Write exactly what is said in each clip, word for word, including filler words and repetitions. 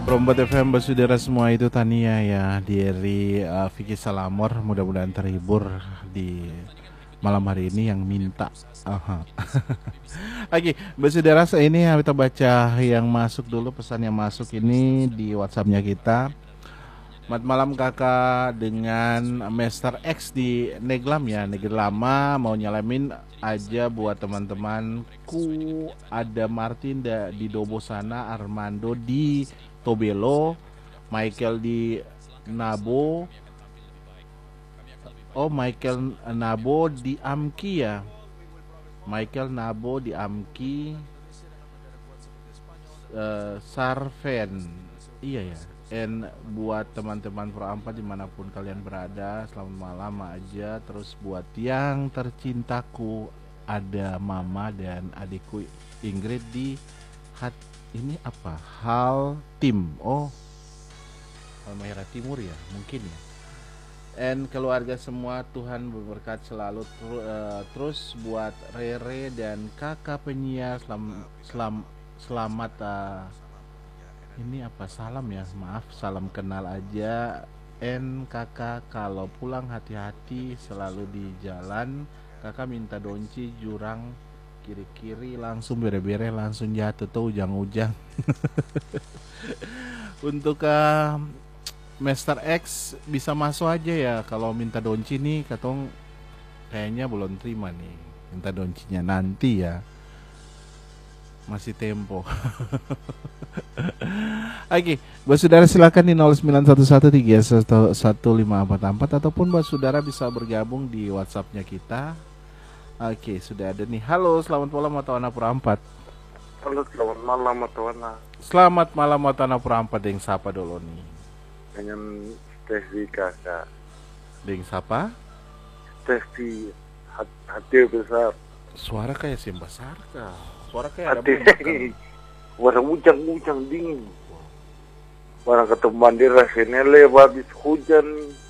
Perombat F M bersaudara semua, itu Tania ya dari uh, Vicky Salamor. Mudah-mudahan terhibur di malam hari ini yang minta. Aha. Oke, bersaudara, ini kita baca yang masuk dulu, pesan yang masuk ini di WhatsAppnya kita. Selamat malam kakak, dengan Master X di Neglam ya, Negeri Lama. Mau nyalamin aja buat teman-temanku. Ada Martin da, di Dobo sana, Armando di Tobelo, Michael di Nabo. Oh, Michael Nabo di Amki ya. Michael Nabo di Amki. uh, Sarven. Iya ya. And buat teman-teman Pro empat dimanapun kalian berada, selamat malam aja. Terus buat yang tercintaku, ada mama dan adikku Ingrid di hat ini apa? Hal tim. Oh, Halmahera Timur ya, mungkin ya. And keluarga semua, Tuhan berberkat selalu. Ter- uh, terus buat Rere dan kakak penyiar, selam, selam, selamat uh, ini apa, salam ya, maaf, salam kenal aja. En kakak kalau pulang hati-hati selalu di jalan. Kakak minta donci jurang kiri-kiri langsung bere-bere langsung jatuh tuh ujang-ujang. Untuk uh, Master X bisa masuk aja ya kalau minta donci nih, katong kayaknya belum terima nih minta doncinya, nanti ya, masih tempo. Oke, buat saudara silakan di nol sembilan satu satu tiga satu lima empat empat ataupun buat saudara bisa bergabung di WhatsAppnya kita. Oke, sudah ada nih. Halo, selamat malam Matana Perampat. Halo, selamat malam Matana. Selamat malam Matana Perampat. Deng sapa dulu nih? Dengan Steffi kakak. Deng sapa? Steffi, hati besar. Suara kayak si besar kah? Suara kayak hati. ada bukan? Warna hujan-hujan dingin. Barang ketemu di rasenele habis hujan.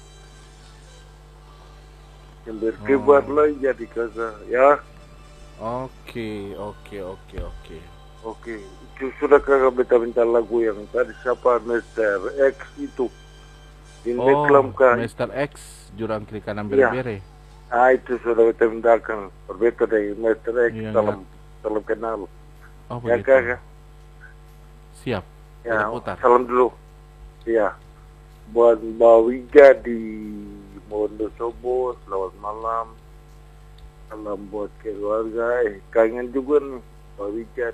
Yang berkibar oh. Lah jadi kagak ya. Oke, oke, oke, oke. Oke, itu sudah kagak minta-minta lagu yang tadi siapa, Master X itu. Di oh, Neklam kah? Master X, jurang kiri kanan bere-bere. Ya. Ah, itu sudah minta-mintakan. Berbeda dari Master X, ya, salam, salam kenal. Oh, ya begitu. Kagak. Siap. Ya, salam dulu. Ya, buat Mbak Wija di Wonosobo, selamat malam. Salam buat keluarga, eh kangen juga nih Mbak Wija.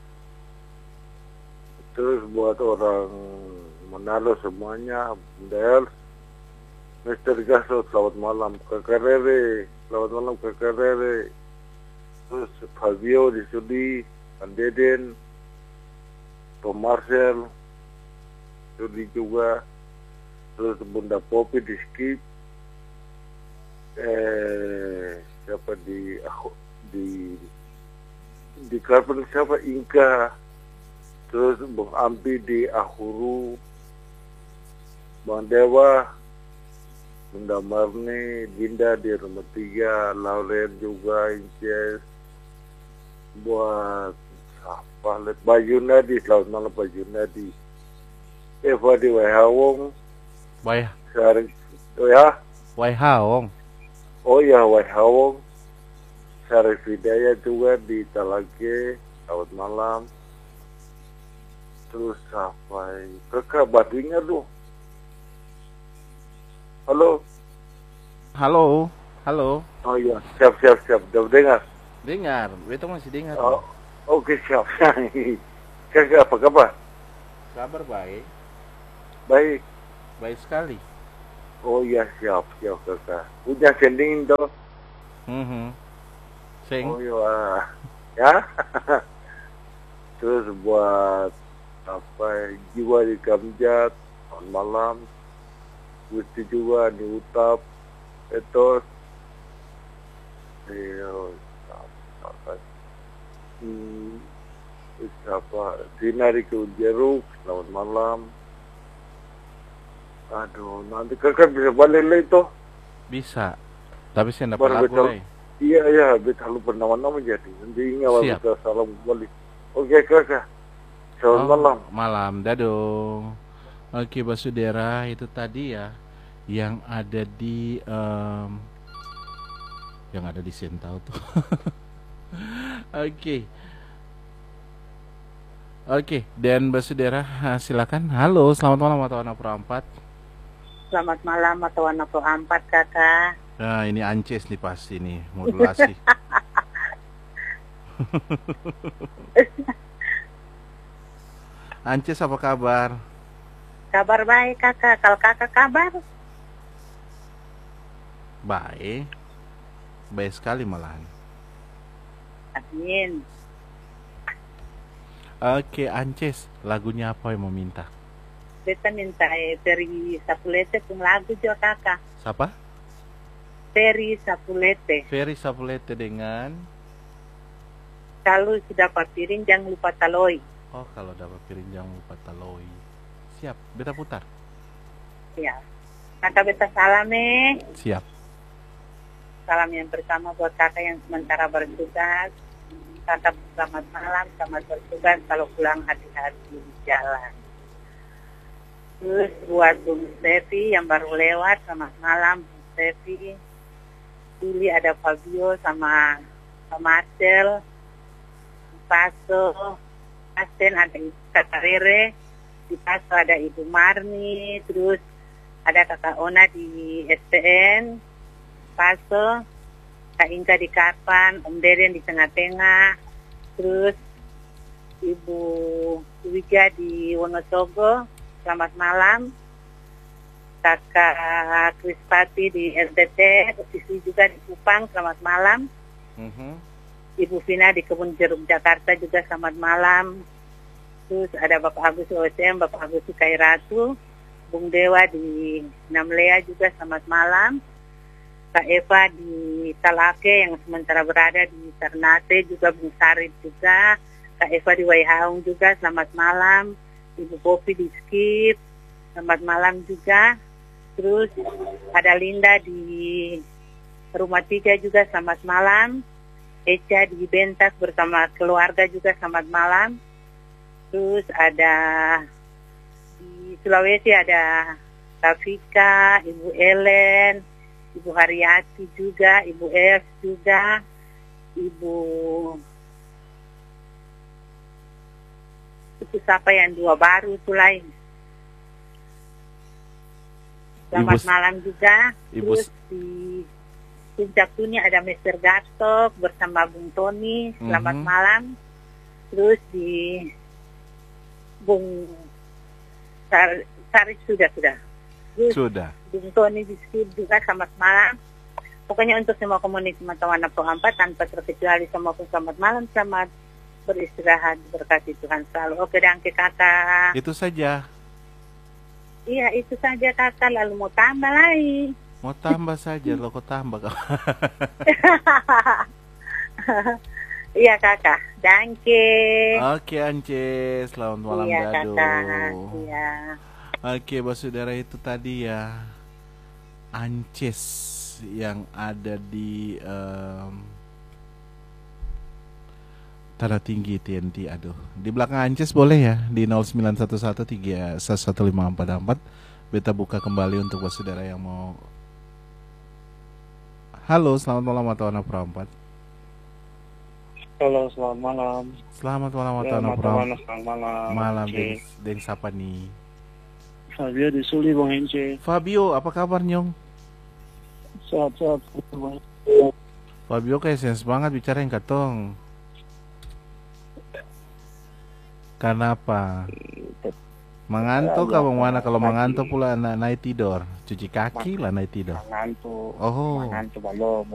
Terus buat orang Manado semuanya, Bundel, Mister Gaso, selamat malam. Kakak Rere, selamat malam Kakak Rere. Terus Fabio di Sudi, Pan Deden, Tom Marcel, Sudi juga. Terus Bunda Popi di Skip. Eh, siapa di di di Karpen siapa, Inka. Terus Bang Ampi di Ahuru, Bang Dewa, Bunda Marni, Dinda di rumah tiga, Lauren juga, Inces, buat apa, lihat Baju Nadi, selamat malam Baju Nadi, Eva di Waihawong, Waih, Sari, oh ya, Waihawong, oh ya Waihawong, Syarif Hidayah juga di Talage, selamat malam. Terus sampai kakak Badrinya tuh. Halo. Halo, halo. Oh iya, siap siap siap. Udah dengar? Dengar, beto masih dengar. Oh, oke, okay, siap. Kakak apa kabar? Kabar baik. Baik. Baik sekali. Oh iya, siap siap kakak. Hujan sending toh. Mhm. Sing. Oh iya. Ya. Terus buat apa, jiwa di Kamjat, malam, Gusti juga di Utap, etos, iyo, apa, hmm, apa, Sinari ke Jeruk, selamat malam. Aduh, nanti kakak bisa balik lah itu. Bisa, tapi saya dapat lagu lah. Iya, iya, betul lupa nama-nama jadi. Nanti ingat kita salam balik. Oke kakak. Selamat Oh, malam. malam, dado. Oke, Basudara, itu tadi ya yang ada di em, yang ada di Sentau tuh. Oke, oke. Dan Basudara, ah, silakan. Halo, selamat malam Watona Perempat. Selamat malam atau anak empat kakak. Nah, ini Ances nih pasti nih modulasi. Ances apa kabar? Kabar baik kakak. Kalau kakak kabar? Baik, baik sekali malahan. Amin. Oke, Ances, lagunya apa yang mau minta? Beta minta eh, Ferry Sapulete pun lagu juga kakak. Siapa? Ferry Sapulete. Ferry Sapulete dengan Kalau sudah papiring jangan lupa taloi. oh, kalau dapat piring jangan lupa taloi. Siap, beta putar. Ya. Kakak beta salam eh. Siap. Salam yang pertama buat kakak yang sementara bertugas. Kakak selamat malam, selamat bertugas. Kalau pulang hati-hati di jalan. Terus buat Bung Stevi yang baru lewat, selamat malam Bung Stevi. Dulu ada Fabio sama sama Marcel, Paso, Asten ada Ibu Kakak Rere, di Paso ada Ibu Marni, terus ada Kakak Ona di S P N, Paso, Kak Inka di Kapan, Om Deden di tengah-tengah, terus Ibu Wija di Wonosobo, selamat malam. Kakak Krispati di R T T, Sisi juga di Kupang, selamat malam. Mhm. Ibu Vina di Kebun Jeruk Jakarta juga selamat malam. Terus ada Bapak Agus O S M, Bapak Agus di Kairatu, Bung Dewa di Namlea juga selamat malam. Kak Eva di Talake yang sementara berada di Ternate juga, Bung Sarit juga. Kak Eva di Waihaung juga selamat malam. Ibu Popi di Skip, selamat malam juga. Terus ada Linda di Rumah Tiga juga selamat malam. Eca di Bentas bersama keluarga juga selamat malam. Terus ada di Sulawesi ada Tafika, Ibu Ellen, Ibu Haryati juga, Ibu F juga, Ibu itu siapa yang dua baru itu lain. Selamat Ibu- malam juga. Ibu- Terus di Puncak Tuni ada Mister Gastok bersama Bung Tony. Selamat Mhm. malam. Terus di Bung Sar Saris sudah sudah. Terus Sudah. Bung Tony di Skip juga selamat malam. Pokoknya untuk semua komunitas Matawana Empat tanpa terkecuali semua pun selamat malam, selamat beristirahat, berkati Tuhan selalu. Oke, dan ke kakak. Itu saja. Iya, itu saja kakak, lalu mau tambah lagi. Mau tambah saja, lo kok tambah kau. Iya kakak, danke. Oke, Ances, selamat malam Iya dado. kakak, iya. Oke, Basudara, itu tadi ya Ances yang ada di em, Tanah Tinggi T N T. Aduh, di belakang Ances boleh ya di nol sembilan satu satu tiga satu satu lima empat empat. Beta buka kembali untuk Basudara yang mau. Halo, selamat malam Matawana Perempat. Halo, selamat malam. Selamat malam Ya, Matawana Matawana, Perempat. selamat malam. Malam, Oke. Deng, Deng siapa nih? Fabio di Suli, Bang Ence. Fabio, apa kabar Nyong? Sehat-sehat. Fabio kayak sense banget bicara yang katong. Kenapa? Mengantuk Ya, abang biasa. mana? Kalau Pagi. mengantuk pula na naik tidur. Cuci kaki lah naik tidur. Ngantuk. Oh. Ngantuk, belum.